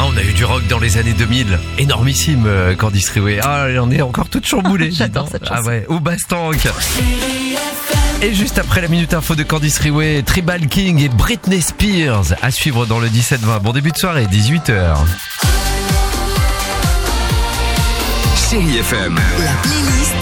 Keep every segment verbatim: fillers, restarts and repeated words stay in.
Ah, on a eu du rock dans les années deux mille. Énormissime, euh, Candice Riouet. Ah, on est encore toute chamboulée. J'adore cette chanson. Ah ouais, ou Bastank. Et juste après la Minute Info de Candice Riouet, Tribal King et Britney Spears à suivre dans le dix-sept vingt. Bon début de soirée, dix-huit heures. Chérie F M. La playlist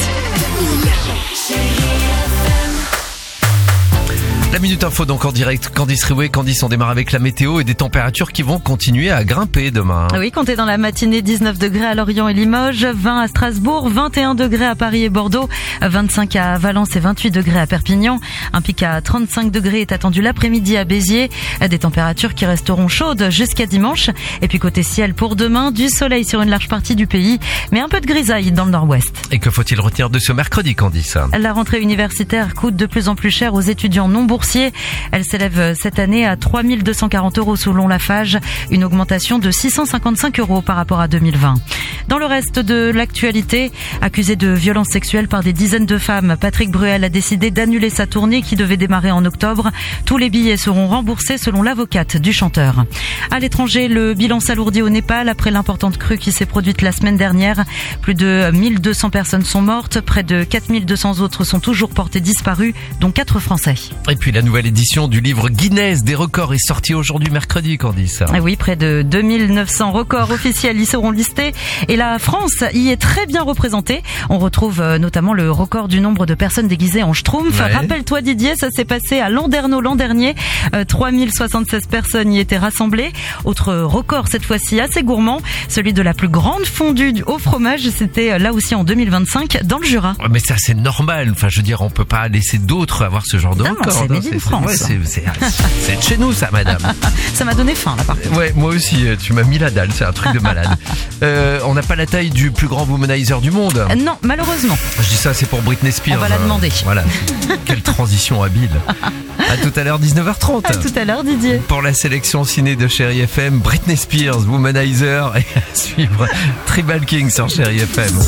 La Minute Info donc en direct, Candice Riouet. Candice, on démarre avec la météo et des températures qui vont continuer à grimper demain. Oui, comptez dans la matinée dix-neuf degrés à Lorient et Limoges, vingt à Strasbourg, vingt et un degrés à Paris et Bordeaux, vingt-cinq à Valence et vingt-huit degrés à Perpignan. Un pic à trente-cinq degrés est attendu l'après-midi à Béziers. Des températures qui resteront chaudes jusqu'à dimanche. Et puis côté ciel pour demain, du soleil sur une large partie du pays, mais un peu de grisaille dans le nord-ouest. Et que faut-il retenir de ce mercredi, Candice? La rentrée universitaire coûte de plus en plus cher aux étudiants non boursiers. Elle s'élève cette année à trois mille deux cent quarante euros selon la Fage, une augmentation de six cent cinquante-cinq euros par rapport à deux mille vingt. Dans le reste de l'actualité, accusé de violences sexuelles par des dizaines de femmes, Patrick Bruel a décidé d'annuler sa tournée qui devait démarrer en octobre. Tous les billets seront remboursés selon l'avocate du chanteur. À l'étranger, le bilan s'alourdit au Népal après l'importante crue qui s'est produite la semaine dernière. Plus de mille deux cents personnes sont mortes, près de quatre mille deux cents autres sont toujours portées disparues, dont quatre Français. Et puis la nouvelle édition du livre Guinness des records est sortie aujourd'hui mercredi, Candice. Ah oui, près de deux mille neuf cents records officiels y seront listés et la France y est très bien représentée. On retrouve notamment le record du nombre de personnes déguisées en Schtroumpf. Ouais. Rappelle-toi Didier, ça s'est passé à Landerneau l'an dernier. Euh, trois mille soixante-seize personnes y étaient rassemblées. Autre record cette fois-ci assez gourmand, celui de la plus grande fondue au fromage. C'était là aussi en deux mille vingt-cinq dans le Jura. Mais ça c'est normal, enfin je veux dire on peut pas laisser d'autres avoir ce genre de Non, record. c'est non, made in France. Ouais, c'est, c'est, c'est de chez nous ça, madame. Ça m'a donné faim là par contre. Ouais, moi aussi, tu m'as mis la dalle, c'est un truc de malade. Euh, on n'a pas la taille du plus grand womanizer du monde. Euh, non, malheureusement. Je dis ça, c'est pour Britney Spears. On va la demander. Euh, voilà. Quelle transition habile. À tout à l'heure, dix-neuf heures trente. À tout à l'heure Didier. Pour la sélection ciné de Chérie F M, Britney Spears, Womanizer, et à suivre Tribal King sur Chérie F M.